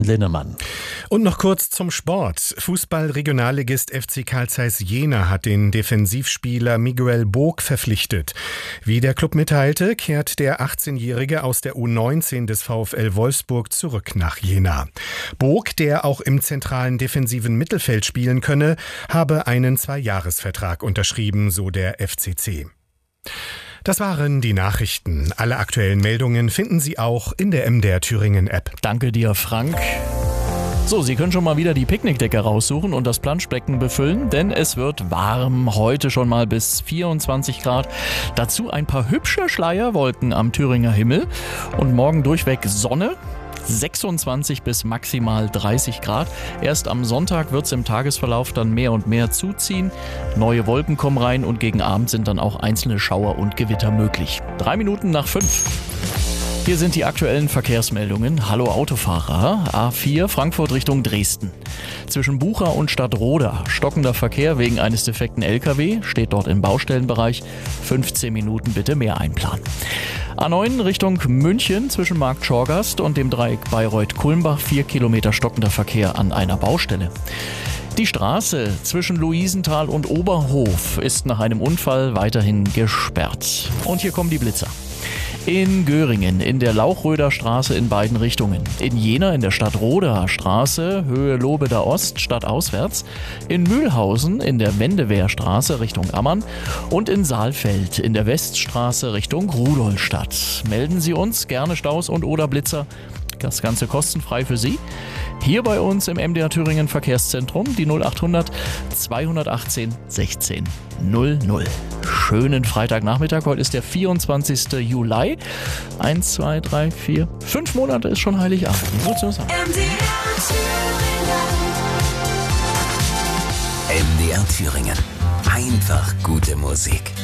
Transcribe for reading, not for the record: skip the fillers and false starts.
Linnemann. Und noch kurz zum Sport. Fußball-Regionalligist FC Carl Zeiss Jena hat den Defensivspieler Miguel Book verpflichtet. Wie der Club mitteilte, kehrt der 18-Jährige aus der U19 des VfL Wolfsburg zurück nach Jena. Book, der auch im zentralen defensiven Mittelfeld spielen könne, habe einen 2-Jahres-Vertrag unterschrieben, so der FCC. Das waren die Nachrichten. Alle aktuellen Meldungen finden Sie auch in der MDR Thüringen App. Danke dir, Frank. So, Sie können schon mal wieder die Picknickdecke raussuchen und das Planschbecken befüllen, denn es wird warm. Heute schon mal bis 24 Grad. Dazu ein paar hübsche Schleierwolken am Thüringer Himmel und morgen durchweg Sonne. 26 bis maximal 30 Grad. Erst am Sonntag wird es im Tagesverlauf dann mehr und mehr zuziehen. Neue Wolken kommen rein und gegen Abend sind dann auch einzelne Schauer und Gewitter möglich. 3 Minuten nach 5. Hier sind die aktuellen Verkehrsmeldungen. Hallo Autofahrer. A4 Frankfurt Richtung Dresden. Zwischen Bucha und Stadtroda stockender Verkehr wegen eines defekten LKW. Steht dort im Baustellenbereich. 15 Minuten bitte mehr einplanen. A9 Richtung München zwischen Markt Schorgast und dem Dreieck Bayreuth-Kulmbach. 4 Kilometer stockender Verkehr an einer Baustelle. Die Straße zwischen Luisenthal und Oberhof ist nach einem Unfall weiterhin gesperrt. Und hier kommen die Blitzer. In Göringen in der Lauchröder Straße in beiden Richtungen. In Jena in der Stadtroder Straße, Höhe Lobeder Ost, stadtauswärts. In Mühlhausen in der Wendewehrstraße Richtung Ammann. Und in Saalfeld in der Weststraße Richtung Rudolstadt. Melden Sie uns gerne Staus und oder Blitzer. Das Ganze kostenfrei für Sie. Hier bei uns im MDR Thüringen Verkehrszentrum die 0800 218 16 00. Schönen Freitagnachmittag. Heute ist der 24. Juli. 1, 2, 3, 4, 5 Monate ist schon Heiligabend. MDR Thüringen. Einfach gute Musik.